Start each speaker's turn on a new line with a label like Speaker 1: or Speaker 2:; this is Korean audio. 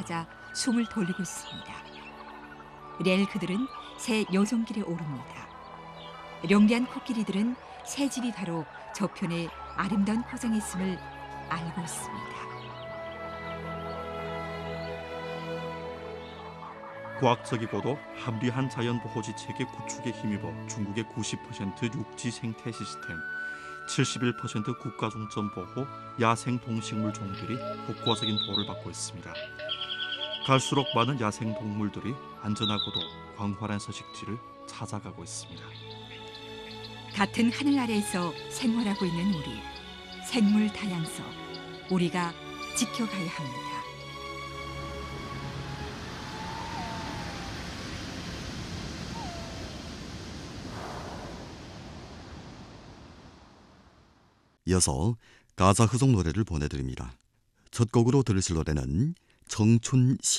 Speaker 1: 찾아 숨을 돌리고 있습니다. 렐 그들은 새 여성길에 오릅니다. 용기한 코끼리들은 새 집이 바로 저편에 아름다운 포장이 있음을 알고 있습니다.
Speaker 2: 과학적이고도 합리한 자연보호지 체계 구축에 힘입어 중국의 90% 육지 생태 시스템, 71% 국가 중점 보호 야생 동식물 종들이 국가적인 보호를 받고 있습니다. 갈수록 많은 야생 동물들이 안전하고도 광활한 서식지를 찾아가고 있습니다.
Speaker 1: 같은 하늘 아래에서 생활하고 있는 우리, 생물 다양성, 우리가 지켜가야 합니다.
Speaker 3: 이어서 가자 흐송 노래를 보내드립니다. 첫 곡으로 들으실 노래는 정춘 시